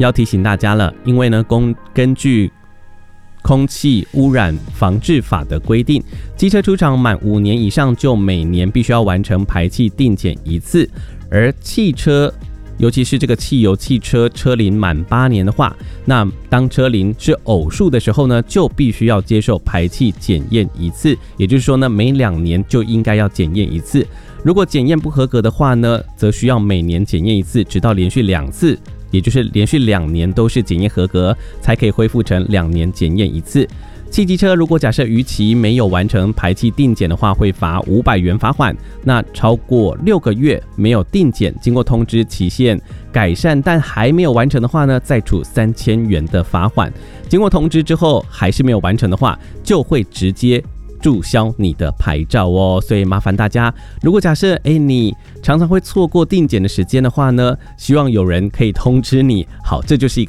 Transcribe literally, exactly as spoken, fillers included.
要提醒大家了，因为呢，公根据空气污染防治法的规定，机车出厂满五年以上就每年必须要完成排气定检一次，而汽车尤其是这个汽油汽车车龄满八年的话，那当车龄是偶数的时候呢，就必须要接受排气检验一次，也就是说呢，每两年就应该要检验一次。如果检验不合格的话呢，则需要每年检验一次，直到连续两次，也就是连续两年都是检验合格，才可以恢复成两年检验一次。汽机车如果假设逾期没有完成排气定检的话，会罚五百元罚款。那超过六个月没有定检，经过通知期限改善但还没有完成的话呢，再处三千元的罚款。经过通知之后还是没有完成的话，就会直接注销你的牌照哦。所以麻烦大家，如果假设哎你常常会错过定检的时间的话呢，希望有人可以通知你。好，这就是一个